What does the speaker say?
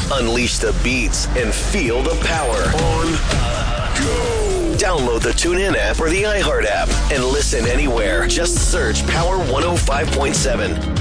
Unleash the beats and feel the power on Go. Download the TuneIn app or the iHeart app and listen anywhere. Just search Power 105.7.